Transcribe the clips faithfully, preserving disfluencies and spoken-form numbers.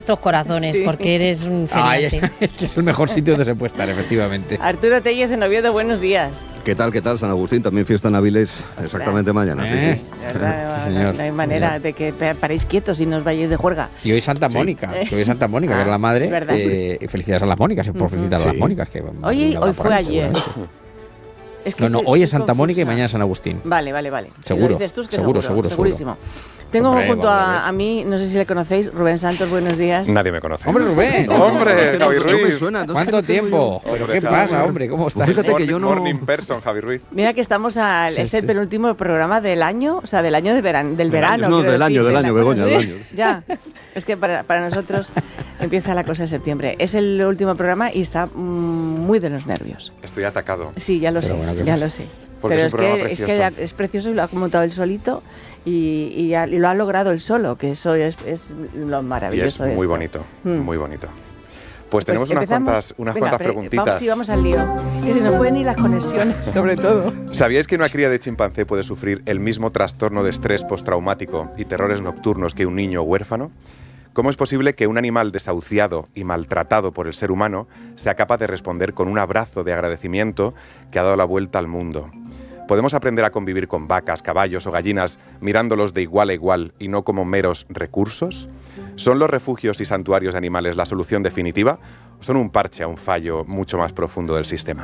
Estos corazones, sí. Porque eres un feriante. Ay, es el mejor sitio donde se puede estar, efectivamente. Arturo Tellez en Oviedo, buenos días. ¿Qué tal, qué tal, San Agustín? También fiesta en Avilés, exactamente mañana. ¿Eh? Sí, sí. De verdad, sí, señor. No hay manera de que paréis quietos y no os vayáis de juerga. Y hoy Santa Mónica, sí. que hoy es Santa Mónica, ah, que es la madre. Eh, y felicidades a las Mónicas, por uh-huh. felicitar sí. a las Mónicas. Que hoy hoy fue ayer. Es que no, no, hoy es Santa Mónica y mañana es San Agustín. Vale, vale, vale. Seguro, lo dices tú, que seguro, seguro, seguro, segurísimo. Seguro. Tengo Hombre, junto a, a mí, no sé si le conocéis, Rubén Santos, buenos días. Nadie me conoce. ¡Hombre, Rubén! ¡Hombre, Javi Ruiz! Suena, no ¿Cuánto tiempo? Yo... ¿Pero qué pasa, hombre? ¿Cómo estás? Fíjate que yo no... Morning person, Javi Ruiz. Mira que estamos al... Sí, es el sí. penúltimo programa del año, o sea, del año de verano, del verano. No, del decir, año, del año, Begoña, del año. Ya, es que para, para nosotros empieza la cosa en septiembre. Es el último programa y está mmm, muy de los nervios. Estoy atacado. Sí, ya lo Pero sé, bueno, ya lo sé. Porque pero es, es que, es que es precioso y lo ha montado él solito y, y, y lo ha logrado él solo, que eso es, es lo maravilloso. Y es muy esto. bonito, mm. muy bonito. Pues, pues tenemos unas cuantas, unas Venga, cuantas preguntitas. Vamos, sí, vamos al lío, que se nos pueden ir las conexiones, sobre todo. ¿Sabíais que una cría de chimpancé puede sufrir el mismo trastorno de estrés postraumático y terrores nocturnos que un niño huérfano? ¿Cómo es posible que un animal desahuciado y maltratado por el ser humano sea capaz de responder con un abrazo de agradecimiento que ha dado la vuelta al mundo? ¿Podemos aprender a convivir con vacas, caballos o gallinas mirándolos de igual a igual y no como meros recursos? ¿Son los refugios y santuarios de animales la solución definitiva o son un parche a un fallo mucho más profundo del sistema?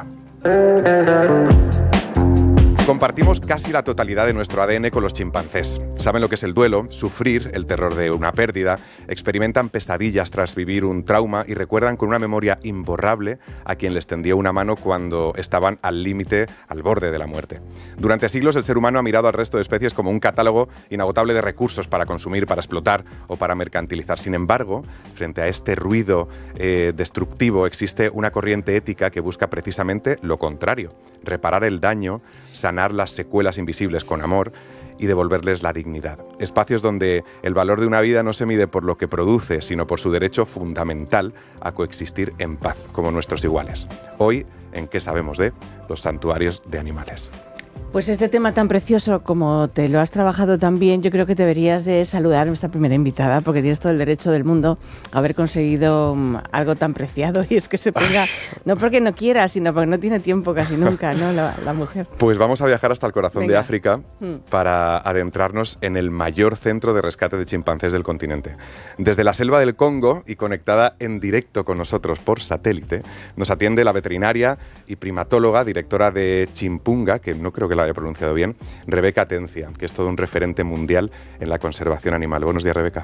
Compartimos casi la totalidad de nuestro A D N con los chimpancés. Saben lo que es el duelo, sufrir el terror de una pérdida, experimentan pesadillas tras vivir un trauma y recuerdan con una memoria imborrable a quien les tendió una mano cuando estaban al límite, al borde de la muerte. Durante siglos el ser humano ha mirado al resto de especies como un catálogo inagotable de recursos para consumir, para explotar o para mercantilizar. Sin embargo, frente a este ruido eh, destructivo existe una corriente ética que busca precisamente lo contrario: reparar el daño, sanar las secuelas invisibles con amor y devolverles la dignidad. Espacios donde el valor de una vida no se mide por lo que produce, sino por su derecho fundamental a coexistir en paz, como nuestros iguales. Hoy, ¿en qué sabemos de los santuarios de animales? Pues este tema tan precioso como te lo has trabajado tan bien, yo creo que deberías de saludar a nuestra primera invitada, porque tienes todo el derecho del mundo a haber conseguido um, algo tan preciado, y es que se ponga, no porque no quiera, sino porque no tiene tiempo casi nunca, ¿no? La, la mujer. Pues vamos a viajar hasta el corazón Venga. de África mm. para adentrarnos en el mayor centro de rescate de chimpancés del continente. Desde la selva del Congo y conectada en directo con nosotros por satélite, nos atiende la veterinaria y primatóloga, directora de Chimpunga, que no creo que la haya pronunciado bien, Rebeca Atencia, que es todo un referente mundial en la conservación animal. Buenos días, Rebeca.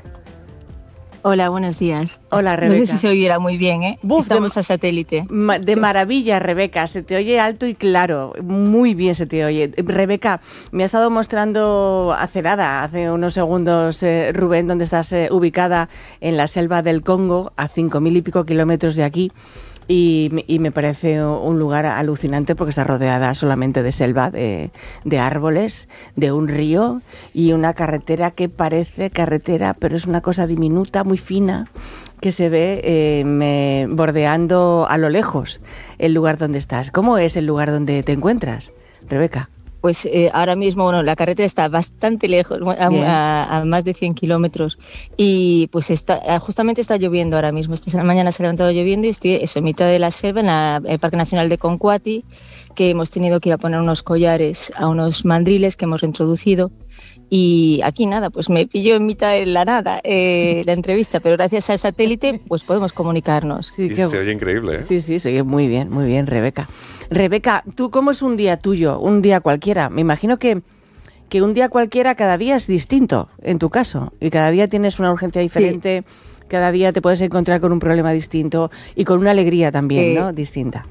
Hola, buenos días. Hola, Rebeca. No sé si se oyera muy bien, ¿eh? Buf, Estamos de, a satélite. Ma, de sí. maravilla, Rebeca. Se te oye alto y claro. Muy bien se te oye. Rebeca, me ha estado mostrando hace nada, hace unos segundos, eh, Rubén, donde estás eh, ubicada en la selva del Congo, a cinco mil y pico kilómetros de aquí. Y, y me parece un lugar alucinante porque está rodeada solamente de selva, de, de árboles, de un río y una carretera que parece carretera, pero es una cosa diminuta, muy fina, que se ve eh, me, bordeando a lo lejos el lugar donde estás. ¿Cómo es el lugar donde te encuentras, Rebeca? Pues eh, ahora mismo, bueno, la carretera está bastante lejos, a, a, a más de cien kilómetros, y pues está, justamente está lloviendo ahora mismo. Esta mañana se ha levantado lloviendo y estoy eso, en mitad de la selva, en la, el Parque Nacional de Concuati, que hemos tenido que ir a poner unos collares a unos mandriles que hemos reintroducido. Y aquí nada, pues me pilló en mitad de la nada eh, la entrevista, pero gracias al satélite pues podemos comunicarnos. Sí, qué... se oye increíble, ¿eh? Sí, sí, se oye muy bien, muy bien, Rebeca. Rebeca, ¿tú cómo es un día tuyo, un día cualquiera? Me imagino que, que un día cualquiera cada día es distinto, en tu caso, y cada día tienes una urgencia diferente, sí. Cada día te puedes encontrar con un problema distinto y con una alegría también, eh... ¿no? Distinta.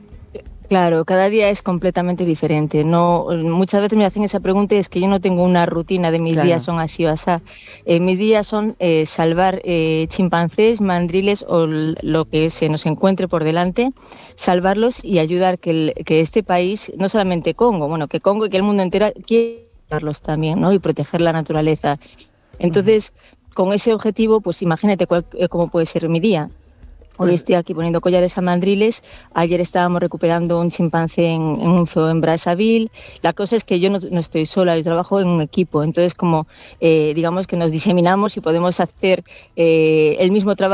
Claro, cada día es completamente diferente. No, muchas veces me hacen esa pregunta y es que yo no tengo una rutina de mis claro. días son así o así. Eh, mis días son eh, salvar eh, chimpancés, mandriles o lo que se nos encuentre por delante, salvarlos y ayudar que, el, que este país, no solamente Congo, bueno, que Congo y que el mundo entero quiere ayudarlos también, ¿no? Y proteger la naturaleza. Entonces, uh-huh. con ese objetivo, pues imagínate cuál, cómo puede ser mi día. Hoy estoy aquí poniendo collares a mandriles. Ayer estábamos recuperando un chimpancé en, en un zoo en Brazzaville. La cosa es que yo no, no estoy sola, yo trabajo en un equipo. Entonces, como eh, digamos que nos diseminamos y podemos hacer eh, el mismo trabajo